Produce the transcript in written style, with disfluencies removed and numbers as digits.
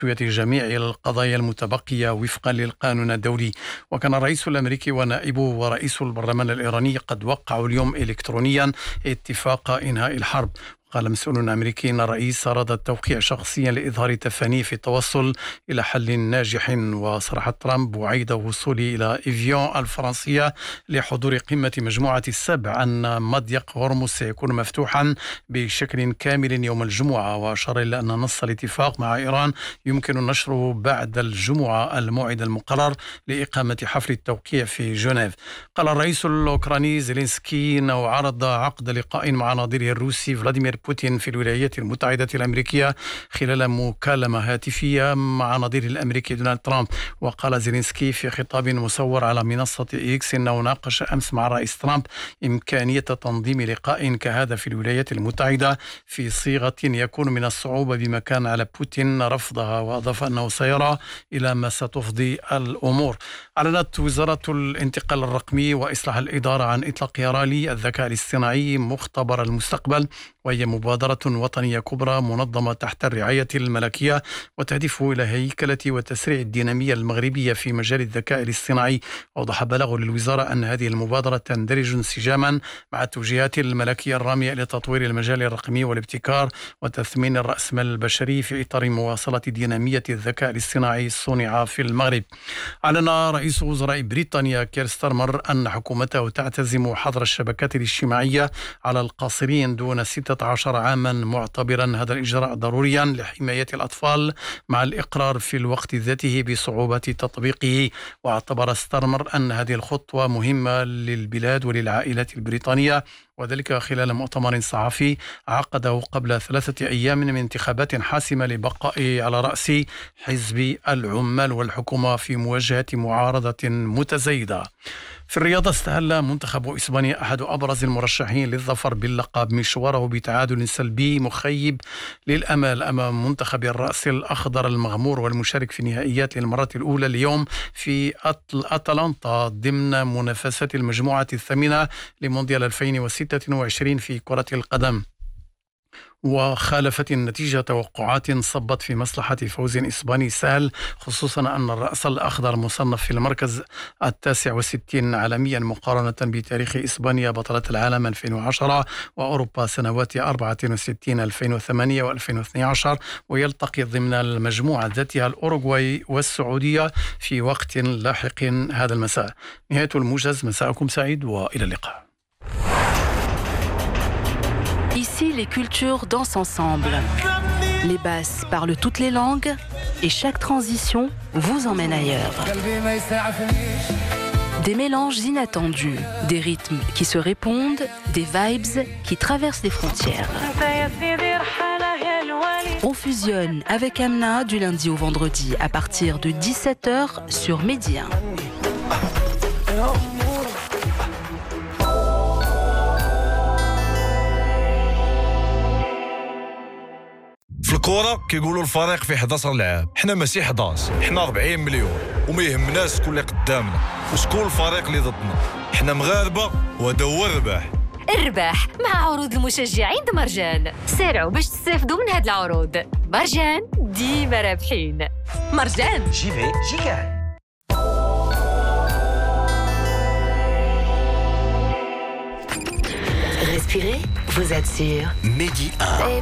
جميع القضايا المتبقية وفقا للقانون الدولي. وكان الرئيس الأمريكي ونائبه ورئيس البرلمان الإيراني قد وقعوا اليوم إلكترونيا اتفاق إنهاء الحرب. قال مسؤول أمريكي أن الرئيس أراد التوقيع شخصيا لإظهار تفانيه في التوصل إلى حل ناجح. وصرح ترامب وعيد وصوله إلى إفيون الفرنسية لحضور قمة مجموعة السبع أن مضيق هرمز سيكون مفتوحا بشكل كامل يوم الجمعة، وأشار إلى أن نص الاتفاق مع إيران يمكن نشره بعد الجمعة الموعد المقرر لإقامة حفل التوقيع في جنيف. قال الرئيس الأوكراني زيلينسكي أنه عرض عقد لقاء مع نظيره الروسي فلاديمير بوتين في الولايات المتحدة الأمريكية خلال مكالمة هاتفية مع نظيره الأمريكي دونالد ترامب. وقال زيلينسكي في خطاب مصور على منصة إكس أنه ناقش أمس مع الرئيس ترامب إمكانية تنظيم لقاء كهذا في الولايات المتحدة في صيغة يكون من الصعوبة بمكان على بوتين رفضها. وأضاف أنه سيرى إلى ما ستفضي الأمور. أعلنت وزارة الانتقال الرقمي وإصلاح الإدارة عن إطلاق رالي الذكاء الاصطناعي مختبر المستقبل، وهي مبادرة وطنية كبرى منظمة تحت الرعاية الملكية وتهدف إلى هيكلة وتسريع الدينامية المغربية في مجال الذكاء الاصطناعي. أوضح بلاغ للوزارة أن هذه المبادرة تندرج انسجاما مع التوجيهات الملكية الرامية إلى تطوير المجال الرقمي والابتكار وتثمين الرأسمال البشري في إطار مواصلة دينامية الذكاء الاصطناعي الصانعة في المغرب. أعلن رئيس وزراء بريطانيا كير ستارمر أن حكومته تعتزم حظر الشبكات الاجتماعية على القاصرين دون 16 عاما، معتبرا هذا الإجراء ضروريا لحماية الأطفال مع الإقرار في الوقت ذاته بصعوبة تطبيقه. واعتبر ستارمر أن هذه الخطوة مهمة للبلاد وللعائلات البريطانية، وذلك خلال مؤتمر صحفي عقده قبل 3 أيام من انتخابات حاسمة لبقاء على رأس حزب العمال والحكومة في مواجهة معارضة متزايدة. في الرياضة، استهل منتخب إسبانيا أحد أبرز المرشحين للظفر باللقب مشواره بتعادل سلبي مخيب للأمال أمام منتخب الرأس الأخضر المغمور والمشارك في النهائيات للمرة الأولى اليوم في أتلانتا ضمن منافسات المجموعة الثامنة لمونديال 2026 في كرة القدم. وخالفت النتيجة توقعات صبت في مصلحة فوز إسباني سهل، خصوصا أن الرأس الأخضر مصنف في المركز 69 عالميا مقارنة بتاريخ إسبانيا بطلة العالم 2010 وأوروبا سنوات 64 2008 و2012، ويلتقي ضمن المجموعة ذاتها الأوروغواي والسعودية في وقت لاحق هذا المساء. نهاية الموجز، مساءكم سعيد وإلى اللقاء. Ici, les cultures dansent ensemble. Les basses parlent toutes les langues et chaque transition vous emmène ailleurs. Des mélanges inattendus, des rythmes qui se répondent, des vibes qui traversent les frontières. On fusionne avec Amna du lundi au vendredi à partir de 17h sur Medi 1. في الكورة كيقولوا الفريق فيه 11 لاعب، حنا ماشي 11، حنا 40 مليون وما يهمناش شكون اللي قدامنا وشكون الفريق اللي ضدنا، حنا مغاربة وهذا هو الرباح. الرباح مع عروض المشجعين مرجان. سارعوا باش تستافدوا من هاد العروض. مرجان ديما رابحين. مرجان جي في جي كان. Respirez, vous êtes sur Medi 1.